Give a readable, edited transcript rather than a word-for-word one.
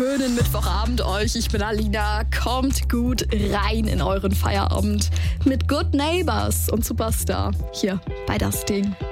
schönen Mittwochabend euch. Ich bin Alina. Kommt gut rein in euren Feierabend mit Good Neighbors und Superstar hier bei Das Ding.